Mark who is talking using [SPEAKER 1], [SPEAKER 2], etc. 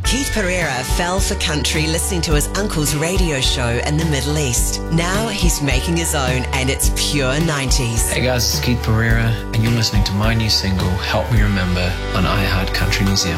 [SPEAKER 1] Keith Pereira fell for country listening to his uncle's radio show in the Middle East. Now he's making his own, and it's pure 90s.
[SPEAKER 2] Hey guys, it's Keith Pereira, and you're listening to my new single, Help Me Remember, on iHeart Country New Zealand.